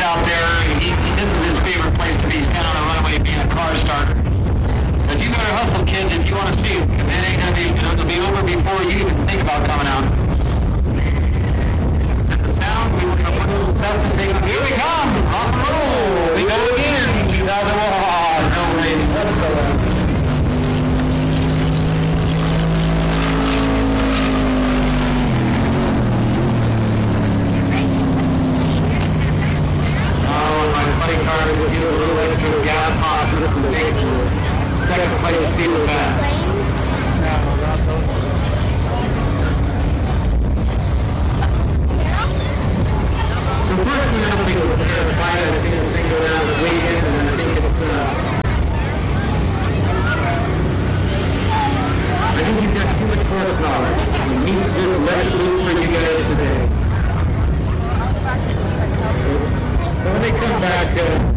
out there. This is his favorite place to be, standing on a runway being a car starter. But you better hustle, kids, if you want to see it. It ain't going to be, it'll be over before you even think about coming out. At the sound, we were going to put a little stuff and take it. Here we come! Rock and roll! We go again! 2001. No rating whatsoever. Funny car will give a little extra gas pop for this big second place speed back. The first thing I think was terrified. I think this thing go down the weekend, and I think you've got too much horsepower. You need to just let it loose for you guys today. So when they come back,